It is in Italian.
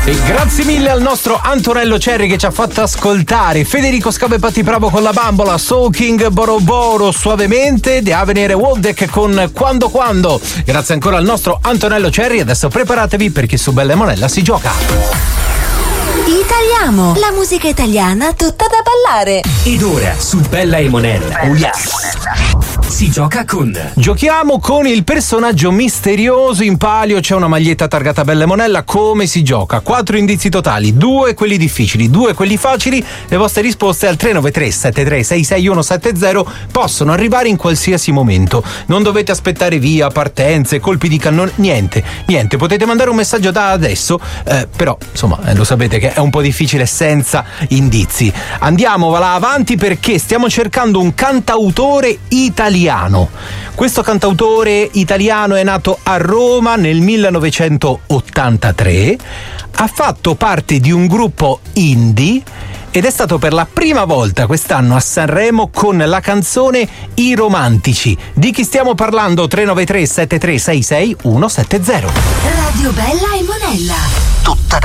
E grazie mille al nostro Antonello Cerri che ci ha fatto ascoltare Federico Scavo e Patti Bravo con La Bambola, Soaking, Boro Boro, Suavemente, De Avenire Waldeck con Quando. Grazie ancora al nostro Antonello Cerri. Adesso preparatevi perché su Bella e Monella si gioca. Italiamo, la musica italiana tutta da ballare. Ed ora su Bella e Monella. Oh yes. Si gioca con. Giochiamo con il personaggio misterioso. In palio c'è una maglietta targata Bella e Monella. Come si gioca? 4 indizi totali, 2 quelli difficili, 2 quelli facili. Le vostre risposte al 393 73 66170 possono arrivare in qualsiasi momento. Non dovete aspettare via, partenze, colpi di cannone, niente. Potete mandare un messaggio da adesso, però insomma lo sapete che è un po' difficile senza indizi. Andiamo va là avanti perché stiamo cercando un cantautore italiano. Questo cantautore italiano è nato a Roma nel 1983, ha fatto parte di un gruppo indie ed è stato per la prima volta quest'anno a Sanremo con la canzone I Romantici. Di chi stiamo parlando? 393 73 66170. Radio Bella e Monella. Tutta da